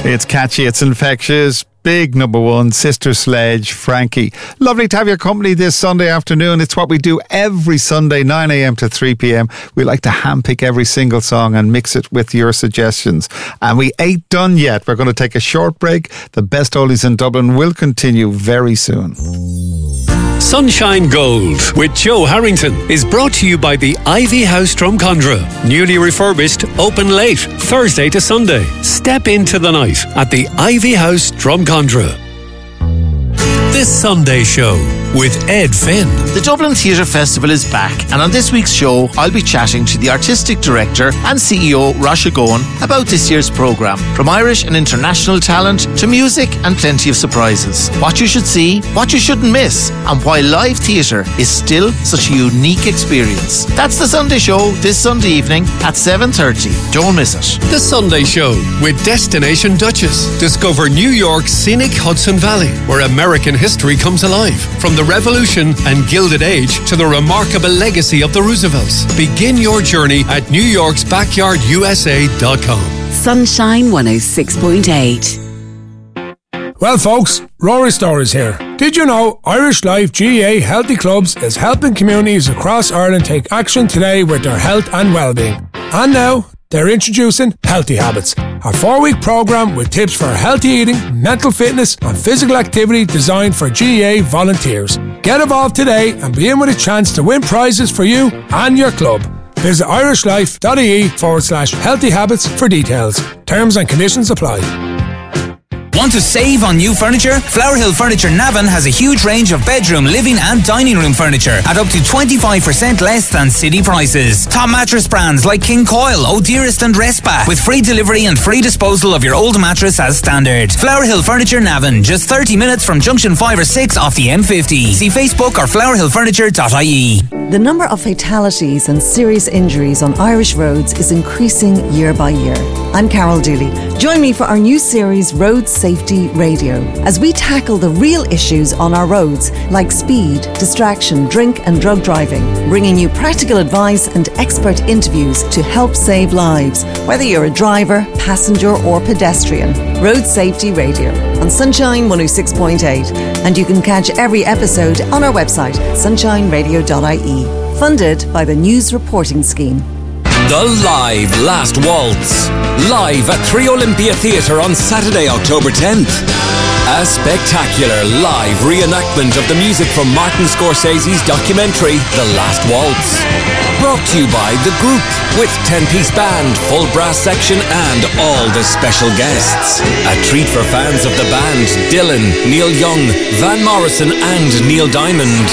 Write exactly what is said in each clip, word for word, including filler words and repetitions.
It's catchy, it's infectious. Big number one, Sister Sledge, Frankie. Lovely to have your company this Sunday afternoon. It's what we do every Sunday, nine a.m. to three p.m. We like to handpick every single song and mix it with your suggestions. And we ain't done yet. We're going to take a short break. The best oldies in Dublin will continue very soon. Sunshine Gold with Joe Harrington is brought to you by the Ivy House Drumcondra. Newly refurbished, open late, Thursday to Sunday. Step into the night at the Ivy House Drumcondra. This Sunday show with Ed Finn. The Dublin Theatre Festival is back, and on this week's show I'll be chatting to the Artistic Director and C E O Rasha Goen about this year's programme. From Irish and international talent to music and plenty of surprises. What you should see, what you shouldn't miss, and why live theatre is still such a unique experience. That's the Sunday show this Sunday evening at seven thirty. Don't miss it. The Sunday show with Destination Duchess. Discover New York's scenic Hudson Valley, where American history comes alive. From the Revolution and Gilded Age to the remarkable legacy of the Roosevelts. Begin your journey at new yorks backyard u s a dot com. Sunshine one oh six point eight. Well folks, Rory Stories here. Did you know Irish Life G A A Healthy Clubs is helping communities across Ireland take action today with their health and well-being? And now, they're introducing Healthy Habits, a four-week programme with tips for healthy eating, mental fitness and physical activity designed for G A A volunteers. Get involved today and be in with a chance to win prizes for you and your club. Visit irishlife.ie forward slash healthy habits for details. Terms and conditions apply. Want to save on new furniture? Flower Hill Furniture Navan has a huge range of bedroom, living and dining room furniture at up to twenty-five percent less than city prices. Top mattress brands like King Coil, O'Dearest and Respa with free delivery and free disposal of your old mattress as standard. Flower Hill Furniture Navan, just thirty minutes from junction five or six off the M fifty. See Facebook or flower hill furniture dot I E. The number of fatalities and serious injuries on Irish roads is increasing year by year. I'm Carol Dooley. Join me for our new series Road Safety Radio as we tackle the real issues on our roads like speed, distraction, drink and drug driving, bringing you practical advice and expert interviews to help save lives, whether you're a driver, passenger or pedestrian. Road Safety Radio on Sunshine one oh six point eight, and you can catch every episode on our website sunshine radio dot I E. Funded by the News Reporting Scheme. The Live Last Waltz. Live at Three Olympia Theatre on Saturday, October tenth. A spectacular live reenactment of the music from Martin Scorsese's documentary, The Last Waltz. Brought to you by The Group, with ten-piece band, full brass section and all the special guests. A treat for fans of the band, Dylan, Neil Young, Van Morrison and Neil Diamond.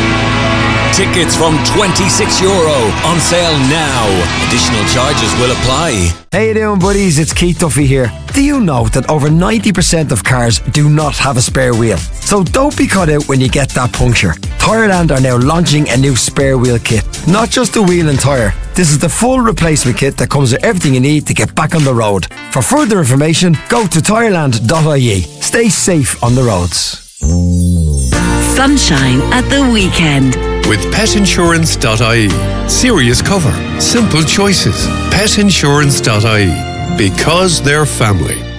Tickets from twenty-six euro on sale now. Additional charges will apply. How you doing, buddies? It's Keith Duffy here. Do you know that over ninety percent of cars do not have a spare wheel? So don't be caught out when you get that puncture. Tyreland are now launching a new spare wheel kit. Not just a wheel and tyre. This is the full replacement kit that comes with everything you need to get back on the road. For further information, go to tyreland dot I E. Stay safe on the roads. Sunshine at the weekend. With pet insurance dot I E. Serious cover. Simple choices. pet insurance dot I E. Because they're family.